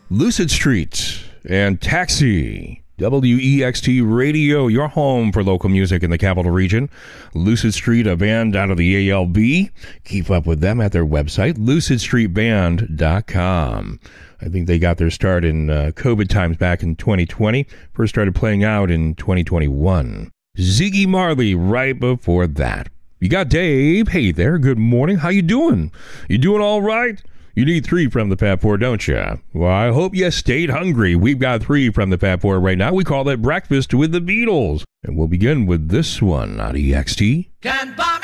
Lucid Street and Taxi. WEXT Radio, your home for local music in the capital region. Lucid Street, a band out of the ALB. Keep up with them at their website, lucidstreetband.com. I think they got their start in COVID times back in 2020. First started playing out in 2021. Ziggy Marley right before that. You got Dave. Hey there, good morning. How you doing? You doing all right? You need 3 from the Fab Four, don't you? Well, I hope you stayed hungry. We've got 3 from the Fab Four right now. We call it Breakfast with the Beatles. And we'll begin with this one on EXT. Can't buy me